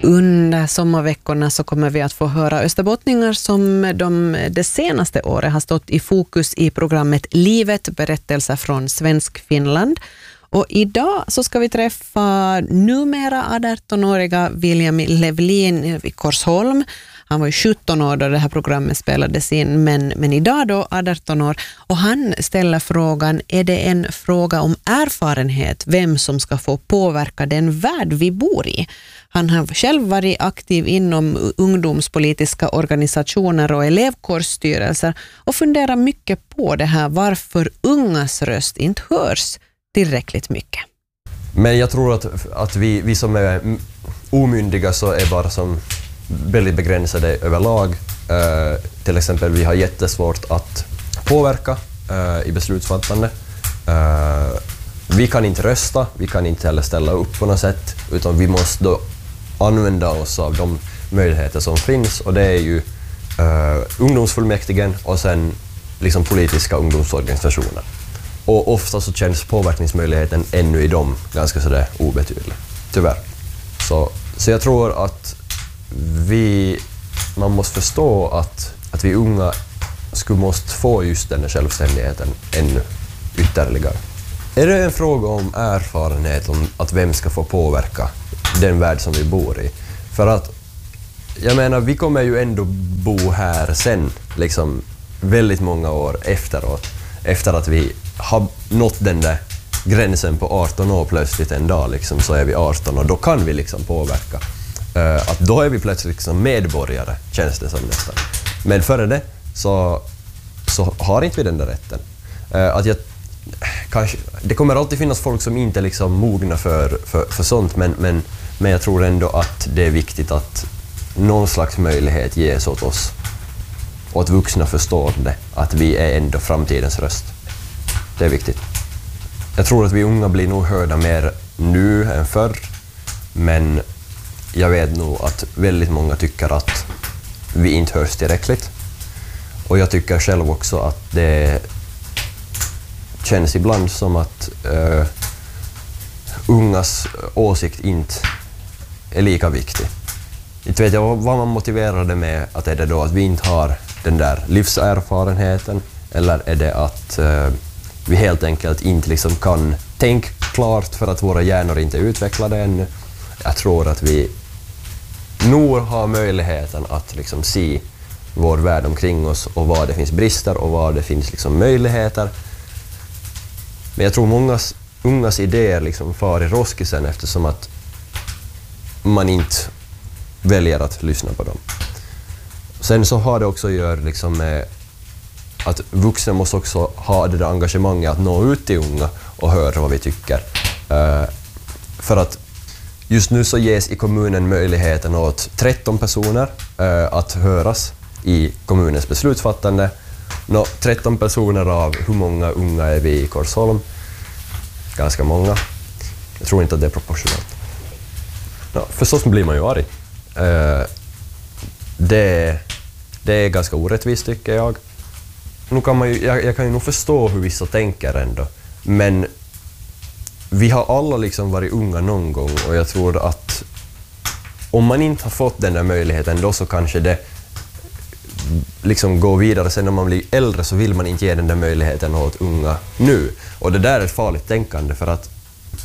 Under sommarveckorna så kommer vi att få höra österbottningar som det senaste året har stått i fokus i programmet Livet, berättelser från svensk Finland. Och idag så ska vi träffa numera 18-åriga William Levlin i Korsholm. Han var ju 17 år då det här programmet spelades in, men idag då 18 år. Och han ställer frågan, är det en fråga om erfarenhet, vem som ska få påverka den värld vi bor i? Han har själv varit aktiv inom ungdomspolitiska organisationer och elevkårsstyrelser och funderar mycket på det här, varför ungas röst inte hörs tillräckligt mycket. Men jag tror att vi som är omyndiga så är bara som väldigt begränsade överlag. Till exempel vi har jättesvårt att påverka i beslutsfattande. Vi kan inte rösta, vi kan inte heller ställa upp på något sätt, utan vi måste då använda oss av de möjligheter som finns, och det är ju ungdomsfullmäktigen och sen liksom politiska ungdomsorganisationer. Och ofta så känns påverkningsmöjligheten ännu i dem ganska sådär obetydlig, tyvärr. Så jag tror att man måste förstå att vi unga måste få just den självständigheten ännu ytterligare. Är det en fråga om erfarenhet, om att vem ska få påverka den värld som vi bor i? För att, jag menar, vi kommer ju ändå bo här sen, liksom väldigt många år efteråt. Efter att vi har nått den där gränsen på 18 år plötsligt en dag, liksom, så är vi 18 och då kan vi liksom påverka. Att då är vi plötsligt liksom medborgare, känns det som nästan. Men före det så har inte vi den där rätten. Det kommer alltid finnas folk som inte är liksom mogna för sånt, men jag tror ändå att det är viktigt att någon slags möjlighet ges åt oss. Och att vuxna förstår det, att vi är ändå framtidens röst. Det är viktigt. Jag tror att vi unga blir nog hörda mer nu än förr, men jag vet nog att väldigt många tycker att vi inte hörs tillräckligt. Och jag tycker själv också att det känns ibland som att ungas åsikt inte är lika viktig. Inte vet jag vad man motiverar det med, att är det då att vi inte har den där livserfarenheten, eller är det att vi helt enkelt inte liksom kan tänka klart för att våra hjärnor inte är utvecklade ännu. Jag tror att vi nog har möjligheten att liksom se vår värld omkring oss och var det finns brister och var det finns liksom möjligheter. Men jag tror ungas idéer liksom far i roskisen eftersom att man inte väljer att lyssna på dem. Sen så har det också att göra liksom med att vuxna måste också ha det där engagemanget att nå ut till unga och höra vad vi tycker. För att just nu så ges i kommunen möjligheten åt 13 personer att höras i kommunens beslutsfattande. 13 personer av hur många unga är vi i Korsholm? Ganska många. Jag tror inte att det är proportionellt. Förstås blir man ju arg. Det är ganska orättvist, tycker jag. Nu kan jag kan ju nog förstå hur vissa tänker ändå. Men vi har alla liksom varit unga någon gång, och jag tror att om man inte har fått den där möjligheten då, så kanske det liksom går vidare. Sen när man blir äldre så vill man inte ge den där möjligheten åt unga nu. Och det där är ett farligt tänkande, för att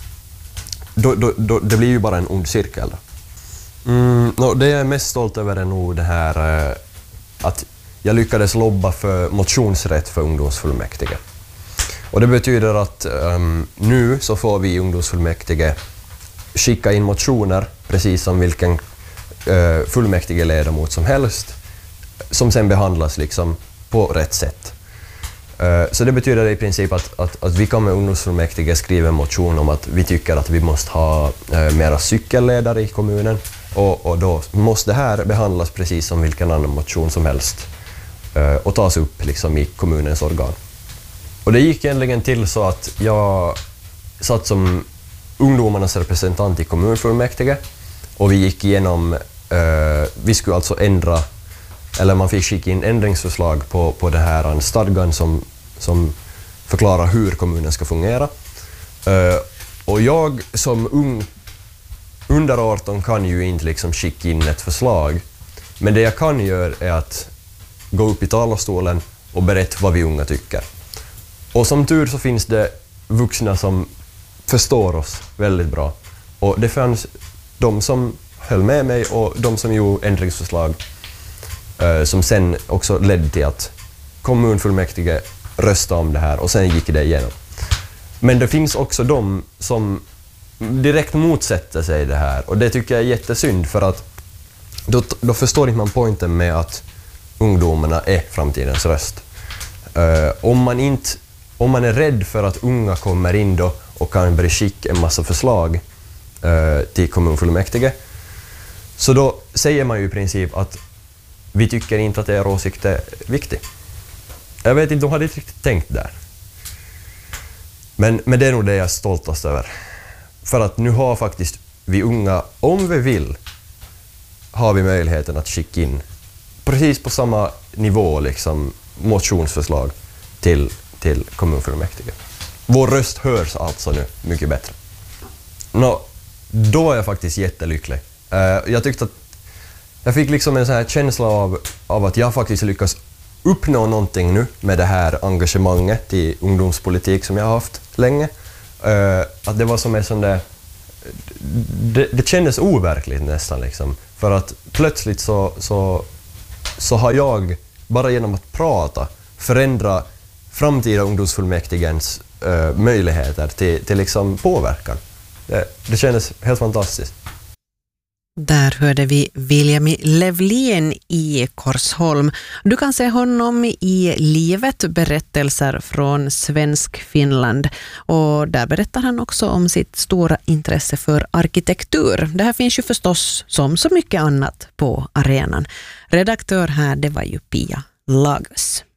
det blir ju bara en ond cirkel. Det jag är mest stolt över är nog det här att jag lyckades lobba för motionsrätt för ungdomsfullmäktige. Och det betyder att nu så får vi i ungdomsfullmäktige skicka in motioner precis som vilken fullmäktigeledamot som helst, som sen behandlas liksom på rätt sätt. Så det betyder i princip att vi kan med ungdomsfullmäktige skriva en motion om att vi tycker att vi måste ha mera cykelledare i kommunen, och då måste det här behandlas precis som vilken annan motion som helst och tas upp liksom i kommunens organ. Och det gick egentligen till så att jag satt som ungdomarnas representant i kommunfullmäktige, och vi gick igenom, vi skulle alltså ändra, eller man fick skicka in ändringsförslag på det här stadgan som förklarar hur kommunen ska fungera. Och jag som ung under 18 kan ju inte liksom skicka in ett förslag. Men det jag kan göra är att gå upp i talarstolen och berätta vad vi unga tycker. Och som tur så finns det vuxna som förstår oss väldigt bra. Och det fanns de som höll med mig och de som gjorde ändringsförslag som sen också ledde till att kommunfullmäktige röstade om det här och sen gick det igenom. Men det finns också de som direkt motsätter sig det här och det tycker jag är jättesynd för att då förstår inte man poängen med att ungdomarna är framtidens röst. Om man är rädd för att unga kommer in då och kan börja skicka en massa förslag till kommunfullmäktige, så då säger man ju i princip att vi tycker inte att er åsikt är viktig. Jag vet inte, de hade inte riktigt tänkt där. Men det är nog det jag är stoltast över. För att nu har faktiskt vi unga, om vi vill, har vi möjligheten att skicka in precis på samma nivå liksom, motionsförslag till kommunfullmäktige. Vår röst hörs alltså nu mycket bättre. Då är jag faktiskt jättelycklig. Jag tyckte att jag fick liksom en sån här känsla av att jag faktiskt lyckas uppnå någonting nu med det här engagemanget i ungdomspolitik som jag har haft länge. Att det var som en sån där... Det kändes overkligt nästan liksom. För att plötsligt så har jag, bara genom att prata, förändra framtida ungdomsfullmäktigens möjligheter till liksom påverkan. Det kändes helt fantastiskt. Där hörde vi William Levlin i Korsholm. Du kan se honom i Livet, berättelser från Svensk Finland. Och där berättar han också om sitt stora intresse för arkitektur. Det här finns ju förstås som så mycket annat på arenan. Redaktör här, det var ju Pia Lagos.